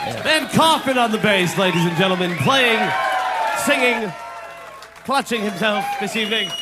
And Kaufman on the bass, ladies and gentlemen, playing, singing, clutching himself this evening.